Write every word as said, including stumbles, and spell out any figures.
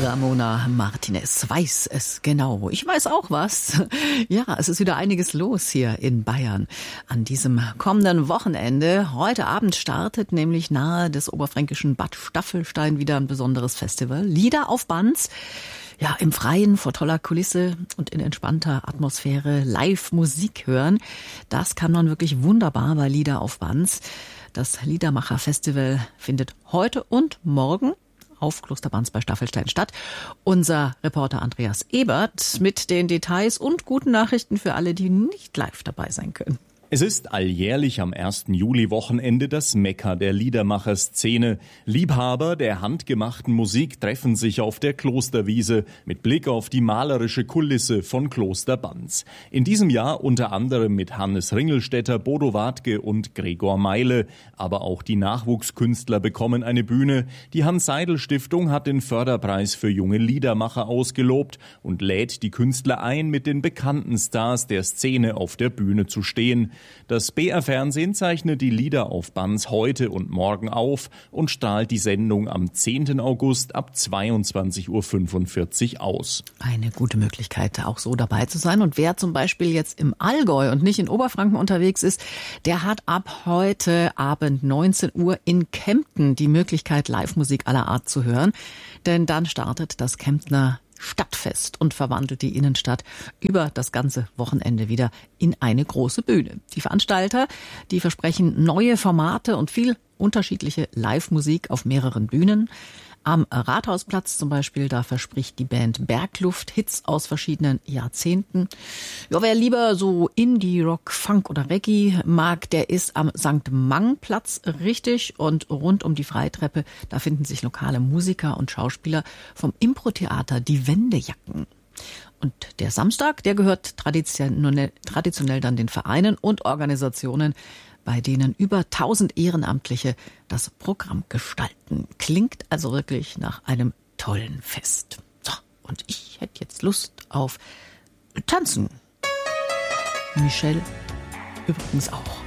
Ramona Martinez weiß es genau. Ich weiß auch was. Ja, es ist wieder einiges los hier in Bayern an diesem kommenden Wochenende. Heute Abend startet nämlich nahe des oberfränkischen Bad Staffelstein wieder ein besonderes Festival. Lieder auf Bands. Ja, im Freien, vor toller Kulisse und in entspannter Atmosphäre live Musik hören. Das kann man wirklich wunderbar bei Lieder auf Bands. Das Liedermacher-Festival findet heute und morgen auf Klosterbanz bei Staffelstein statt. Unser Reporter Andreas Ebert mit den Details und guten Nachrichten für alle, die nicht live dabei sein können. Es ist alljährlich am ersten Juli-Wochenende das Mekka der Liedermacher-Szene. Liebhaber der handgemachten Musik treffen sich auf der Klosterwiese mit Blick auf die malerische Kulisse von Kloster Banz. In diesem Jahr unter anderem mit Hannes Ringelstetter, Bodo Wartke und Gregor Meile. Aber auch die Nachwuchskünstler bekommen eine Bühne. Die Hans-Seidel-Stiftung hat den Förderpreis für junge Liedermacher ausgelobt und lädt die Künstler ein, mit den bekannten Stars der Szene auf der Bühne zu stehen. Das B R-Fernsehen zeichnet die Lieder auf Banz heute und morgen auf und strahlt die Sendung am zehnten August ab zweiundzwanzig Uhr fünfundvierzig aus. Eine gute Möglichkeit, auch so dabei zu sein. Und wer zum Beispiel jetzt im Allgäu und nicht in Oberfranken unterwegs ist, der hat ab heute Abend neunzehn Uhr in Kempten die Möglichkeit, Live-Musik aller Art zu hören. Denn dann startet das Kemptner Stadtfest und verwandelt die Innenstadt über das ganze Wochenende wieder in eine große Bühne. Die Veranstalter, die versprechen neue Formate und viel unterschiedliche Live-Musik auf mehreren Bühnen. Am Rathausplatz zum Beispiel, da verspricht die Band Bergluft Hits aus verschiedenen Jahrzehnten. Ja, wer lieber so Indie, Rock, Funk oder Reggae mag, der ist am Sankt Mang-Platz richtig. Und rund um die Freitreppe, da finden sich lokale Musiker und Schauspieler vom Impro-Theater Die Wendejacken. Und der Samstag, der gehört traditionell, traditionell dann den Vereinen und Organisationen, bei denen über tausend Ehrenamtliche das Programm gestalten. Klingt also wirklich nach einem tollen Fest. So, und ich hätte jetzt Lust auf Tanzen. Michelle übrigens auch.